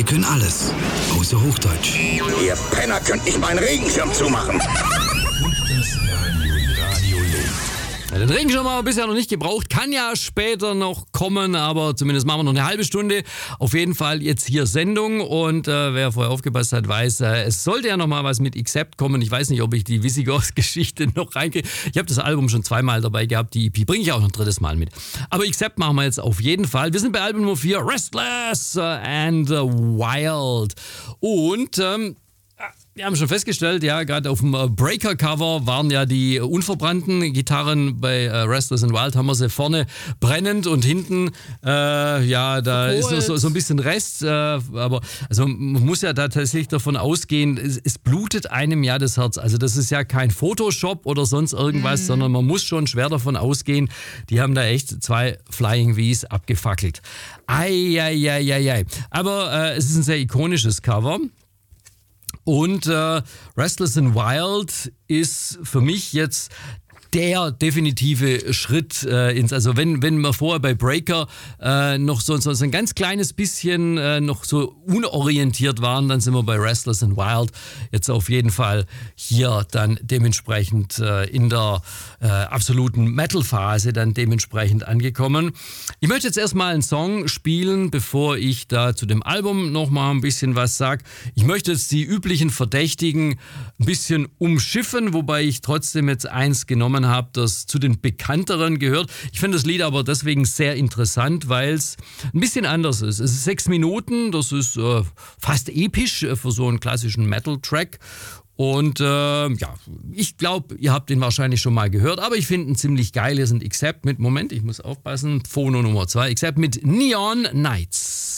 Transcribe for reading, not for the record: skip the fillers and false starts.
Die können alles, außer Hochdeutsch. Ihr Penner könnt nicht meinen Regenschirm zumachen. Ja, den Regenschirm haben wir bisher noch nicht gebraucht, kann ja später noch kommen, aber zumindest machen wir noch eine halbe Stunde. Auf jeden Fall jetzt hier Sendung und wer vorher aufgepasst hat, weiß, es sollte ja noch mal was mit Accept kommen. Ich weiß nicht, ob ich die Visigoth-Geschichte noch reinkriege. Ich habe das Album schon zweimal dabei gehabt, die EP bringe ich auch noch ein drittes Mal mit. Aber Accept machen wir jetzt auf jeden Fall. Wir sind bei Album Nummer 4, Restless and Wild. Und wir haben schon festgestellt, ja, gerade auf dem Breaker-Cover waren ja die unverbrannten Gitarren. Bei Restless and Wild haben wir sie vorne brennend und hinten, ja, da ist noch so ein bisschen Rest. Aber also man muss ja da tatsächlich davon ausgehen, es blutet einem ja das Herz. Also das ist ja kein Photoshop oder sonst irgendwas, sondern man muss schon schwer davon ausgehen, die haben da echt 2 Flying V's abgefackelt. Ei. Aber es ist ein sehr ikonisches Cover. Und Restless and Wild ist für mich jetzt der definitive Schritt also wenn wir vorher bei Breaker noch so ein ganz kleines bisschen noch so unorientiert waren, dann sind wir bei Restless and Wild jetzt auf jeden Fall hier dann dementsprechend in der absoluten Metal-Phase dann dementsprechend angekommen. Ich möchte jetzt erstmal einen Song spielen, bevor ich da zu dem Album nochmal ein bisschen was sage. Ich möchte jetzt die üblichen Verdächtigen ein bisschen umschiffen, wobei ich trotzdem jetzt eins genommen habe, das zu den bekannteren gehört. Ich finde das Lied aber deswegen sehr interessant, weil es ein bisschen anders ist. Es ist 6 Minuten, das ist fast episch für so einen klassischen Metal-Track. Und ja, ich glaube, ihr habt den wahrscheinlich schon mal gehört, aber ich finde ihn ziemlich geil. Hier sind Accept mit, Moment, ich muss aufpassen, Phono Nummer 2, Accept mit Neon Nights.